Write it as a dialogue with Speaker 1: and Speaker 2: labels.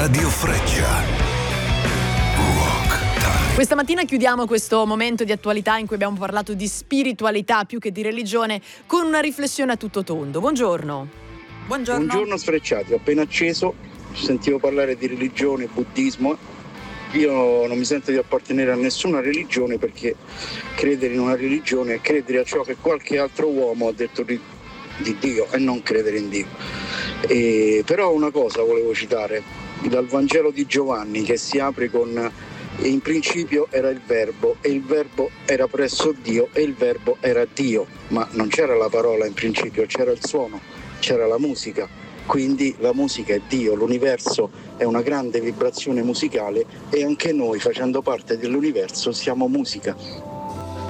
Speaker 1: Radio Freccia. Rock Time.
Speaker 2: Questa mattina chiudiamo questo momento di attualità in cui abbiamo parlato di spiritualità più che di religione con una riflessione a tutto tondo. Buongiorno.
Speaker 3: Buongiorno Sfrecciati, ho appena acceso, sentivo parlare di religione, buddismo. Io non mi sento di appartenere a nessuna religione, perché credere in una religione è credere a ciò che qualche altro uomo ha detto di Dio e non credere in Dio. Però una cosa volevo citare dal Vangelo di Giovanni, che si apre con: in principio era il verbo e il verbo era presso Dio e il verbo era Dio. Ma non c'era la parola in principio, c'era il suono, c'era la musica. Quindi la musica è Dio, l'universo è una grande vibrazione musicale e anche noi, facendo parte dell'universo, siamo musica.